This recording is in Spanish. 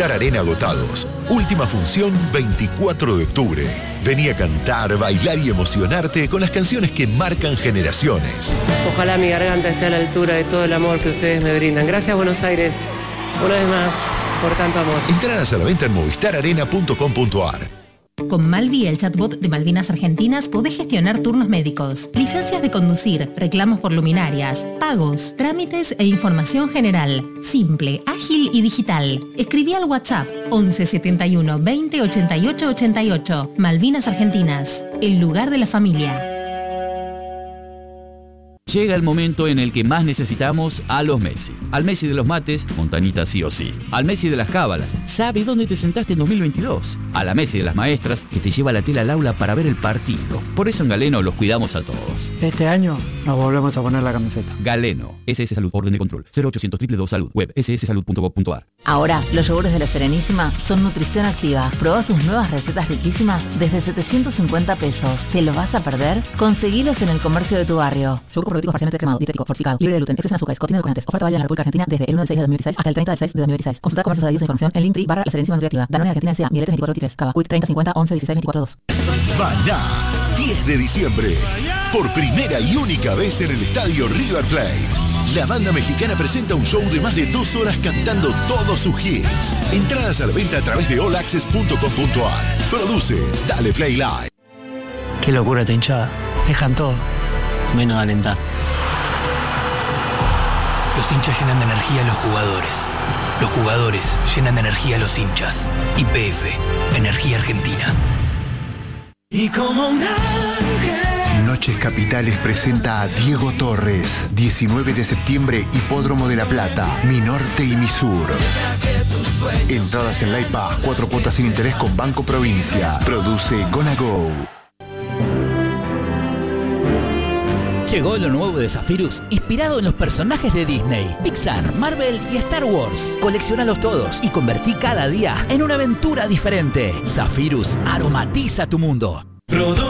Movistar Arena agotados. Última función 24 de octubre. Vení a cantar, bailar y emocionarte con las canciones que marcan generaciones. Ojalá mi garganta esté a la altura de todo el amor que ustedes me brindan. Gracias, Buenos Aires, una vez más, por tanto amor. Entradas a la venta en movistararena.com.ar. Con Malvi, el chatbot de Malvinas Argentinas, podés gestionar turnos médicos, licencias de conducir, reclamos por luminarias, pagos, trámites e información general. Simple, ágil y digital. Escribí al WhatsApp 11 71 20 88 88. Malvinas Argentinas, el lugar de la familia. Llega el momento en el que más necesitamos a los Messi. Al Messi de los mates, Montañita sí o sí. Al Messi de las cábalas, sabe dónde te sentaste en 2022. A la Messi de las maestras, que te lleva la tela al aula para ver el partido. Por eso en Galeno los cuidamos a todos. Este año nos volvemos a poner la camiseta. Galeno, SS Salud, orden de control, 0800 222 Salud, web sssalud.gov.ar. Ahora, los yogures de La Serenísima son nutrición activa. Probá sus nuevas recetas riquísimas desde 750 pesos. ¿Te lo vas a perder? Conseguilos en el comercio de tu barrio. Yogur probiótico parcialmente cremado, dietético, fortificado, libre de gluten, exceso en azúcares, contiene edulcorantes. Oferta válida en la República Argentina desde el 1 del 6 de 2016 hasta el 30 del 6 de 2016. Consulta comercios adheridos e información en Linktree /La Serenísima Nutriactiva. Danone Argentina S.A. Miletes 2423. Cava. Quick 30 50 11 16 24 2. Maná, 10 de diciembre. Por primera y única vez en el estadio River Plate. La banda mexicana presenta un show de más de 2 horas cantando todos sus hits. Entradas a la venta a través de allaccess.com.ar. Produce Dale Play Live. Qué locura esta hinchada. Dejan todo, menos alentar. Los hinchas llenan de energía a los jugadores. Los jugadores llenan de energía a los hinchas. YPF, Energía Argentina. Y como un ángel. Noches Capitales presenta a Diego Torres. 19 de septiembre, Hipódromo de La Plata. Mi Norte y Mi Sur. Entradas en Laipa, 4 cuotas sin interés con Banco Provincia. Produce Gonna Go. Llegó lo nuevo de Zephyrus, inspirado en los personajes de Disney, Pixar, Marvel y Star Wars. Colecciónalos todos y convertí cada día en una aventura diferente. Zephyrus aromatiza tu mundo.